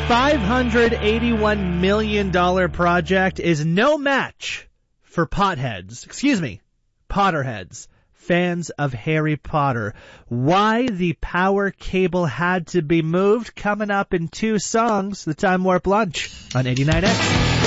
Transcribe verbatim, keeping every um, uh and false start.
five hundred eighty-one million dollars project is no match for potheads. Excuse me, Potterheads. Fans of Harry Potter. Why the power cable had to be moved, coming up in two songs. The Time Warp Lunch on eighty-nine X.